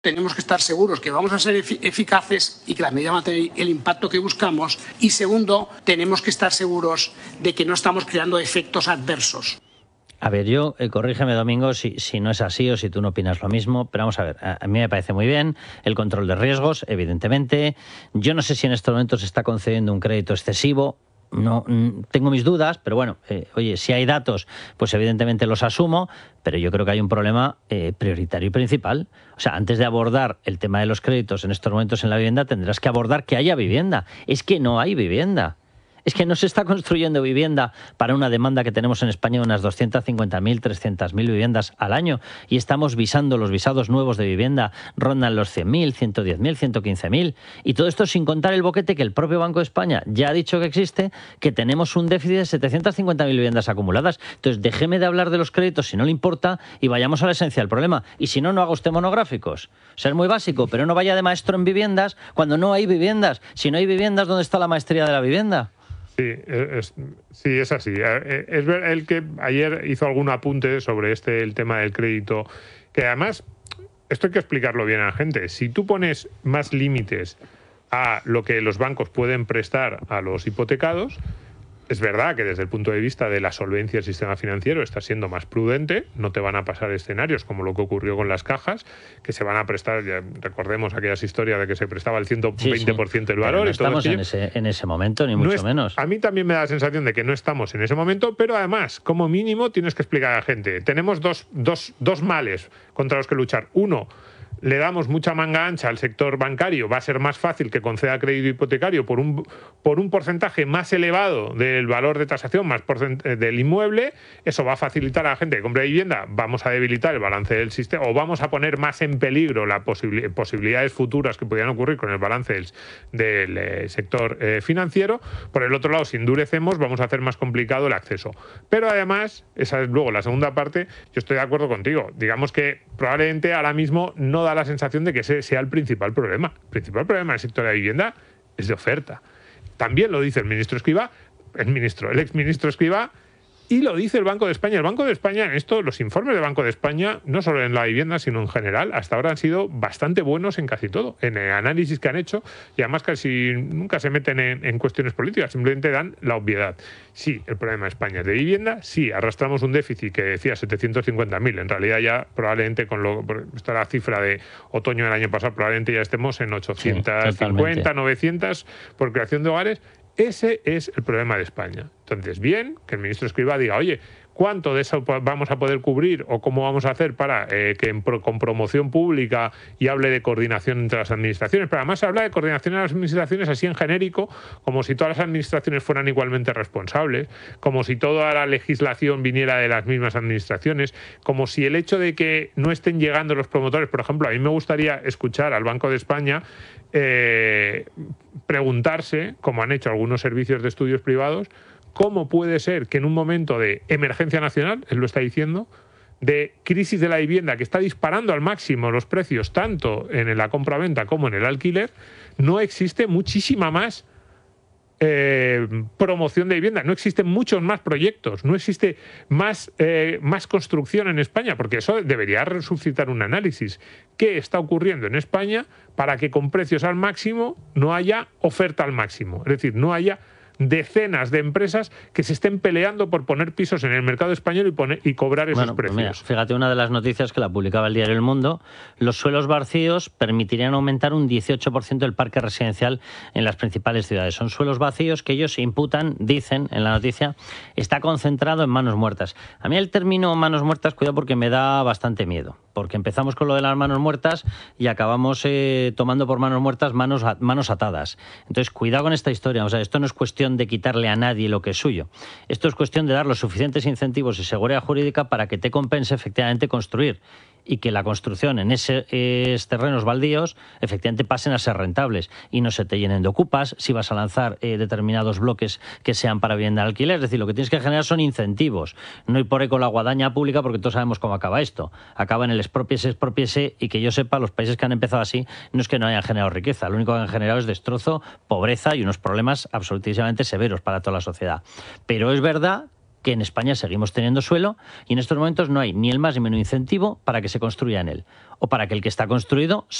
tenemos que estar seguros que vamos a ser eficaces y que las medidas van a tener el impacto que buscamos. Y segundo, tenemos que estar seguros de que no estamos creando efectos adversos. A ver, yo, corrígeme, Domingo, si no es así o si tú no opinas lo mismo, pero vamos a ver, a mí me parece muy bien el control de riesgos, evidentemente. Yo no sé si en estos momentos se está concediendo un crédito excesivo. No, tengo mis dudas, pero bueno, oye, si hay datos, pues evidentemente los asumo, pero yo creo que hay un problema prioritario y principal. O sea, antes de abordar el tema de los créditos en estos momentos en la vivienda, tendrás que abordar que haya vivienda. Es que no hay vivienda. Es que no se está construyendo vivienda para una demanda que tenemos en España de unas 250.000, 300.000 viviendas al año, y estamos visando, los visados nuevos de vivienda rondan los 100.000, 110.000, 115.000, y todo esto sin contar el boquete que el propio Banco de España ya ha dicho que existe, que tenemos un déficit de 750.000 viviendas acumuladas. Entonces déjeme de hablar de los créditos si no le importa y vayamos a la esencia del problema. Y si no, no haga usted monográficos. O sea, es muy básico, pero no vaya de maestro en viviendas cuando no hay viviendas. Si no hay viviendas, ¿dónde está la maestría de la vivienda? Sí, es así. Es ver el que ayer hizo algún apunte sobre el tema del crédito, que además, esto hay que explicarlo bien a la gente. Si tú pones más límites a lo que los bancos pueden prestar a los hipotecados, es verdad que desde el punto de vista de la solvencia del sistema financiero está siendo más prudente, no te van a pasar escenarios como lo que ocurrió con las cajas, que se van a prestar, ya recordemos aquellas historias de que se prestaba el 120% del valor. No estamos en ese momento, ni mucho menos. A mí también me da la sensación de que no estamos en ese momento, pero además, como mínimo, tienes que explicar a la gente. Tenemos dos males contra los que luchar. Uno, le damos mucha manga ancha al sector bancario, va a ser más fácil que conceda crédito hipotecario por un porcentaje más elevado del valor de tasación, más del inmueble. Eso va a facilitar a la gente que compre vivienda, vamos a debilitar el balance del sistema, o vamos a poner más en peligro las posibilidades futuras que podrían ocurrir con el balance del sector financiero. Por el otro lado, si endurecemos, vamos a hacer más complicado el acceso. Pero además, esa es luego la segunda parte, yo estoy de acuerdo contigo. Digamos que probablemente ahora mismo no da la sensación de que ese sea el principal problema. El principal problema del sector de la vivienda es de oferta. También lo dice el ministro Escrivá, el exministro Escrivá, y lo dice el Banco de España. El Banco de España, en esto, los informes del Banco de España, no solo en la vivienda, sino en general, hasta ahora han sido bastante buenos en casi todo, en el análisis que han hecho, y además casi nunca se meten en cuestiones políticas, simplemente dan la obviedad. Sí, el problema de España es de vivienda, sí, arrastramos un déficit que decía 750.000, en realidad ya probablemente esta la cifra de otoño del año pasado, probablemente ya estemos en 850, 900 por creación de hogares. Ese es el problema de España. Entonces, bien, que el ministro Escrivá diga, oye, ¿cuánto de eso vamos a poder cubrir o cómo vamos a hacer para que con promoción pública, y hable de coordinación entre las administraciones? Pero además se habla de coordinación entre las administraciones así en genérico, como si todas las administraciones fueran igualmente responsables, como si toda la legislación viniera de las mismas administraciones, como si el hecho de que no estén llegando los promotores, por ejemplo, a mí me gustaría escuchar al Banco de España preguntarse, como han hecho algunos servicios de estudios privados, cómo puede ser que en un momento de emergencia nacional, él lo está diciendo, de crisis de la vivienda que está disparando al máximo los precios tanto en la compraventa como en el alquiler, no existe muchísima más promoción de vivienda, no existen muchos más proyectos, no existe más construcción en España, porque eso debería suscitar un análisis. ¿Qué está ocurriendo en España para que con precios al máximo no haya oferta al máximo? Es decir, no haya decenas de empresas que se estén peleando por poner pisos en el mercado español y cobrar esos precios. Mira, fíjate, una de las noticias que la publicaba el diario El Mundo: los suelos vacíos permitirían aumentar un 18% el parque residencial en las principales ciudades. Son suelos vacíos que ellos imputan, dicen en la noticia, está concentrado en manos muertas. A mí el término manos muertas, cuidado, porque me da bastante miedo, porque empezamos con lo de las manos muertas y acabamos tomando por manos muertas manos atadas. Entonces, cuidado con esta historia. O sea, esto no es cuestión de quitarle a nadie lo que es suyo. Esto es cuestión de dar los suficientes incentivos y seguridad jurídica para que te compense efectivamente construir, y que la construcción en esos terrenos baldíos efectivamente pasen a ser rentables y no se te llenen de ocupas si vas a lanzar determinados bloques que sean para vivienda de alquiler. Es decir, lo que tienes que generar son incentivos, no ir por ahí con la guadaña pública, porque todos sabemos cómo acaba esto. Acaba en el expropiese, y que yo sepa, los países que han empezado así no es que no hayan generado riqueza, lo único que han generado es destrozo, pobreza y unos problemas absolutísimamente severos para toda la sociedad. Pero es verdad que en España seguimos teniendo suelo y en estos momentos no hay ni el más ni menos incentivo para que se construya en él o para que el que está construido